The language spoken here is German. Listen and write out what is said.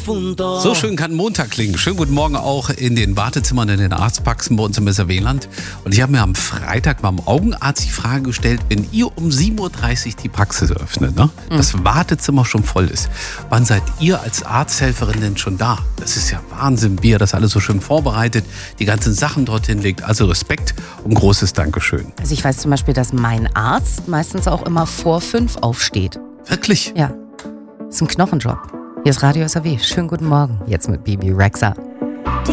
difunto. So schön kann Montag klingen. Schönen guten Morgen auch in den Wartezimmern in den Arztpraxen bei uns im SRW-Land. Und ich habe mir am Freitag beim Augenarzt die Frage gestellt, wenn ihr um 7.30 Uhr die Praxis öffnet, ne, das Wartezimmer schon voll ist, wann seid ihr als Arzthelferin denn schon da? Das ist ja Wahnsinn, wie ihr das alles so schön vorbereitet, die ganzen Sachen dorthin legt. Also Respekt und großes Dankeschön. Also ich weiß zum Beispiel, dass mein Arzt meistens auch immer vor 5 aufsteht. Wirklich? Ja, ist ein Knochenjob. Hier ist Radio SRW. Schönen guten Morgen. Jetzt mit Bibi Rexha. Die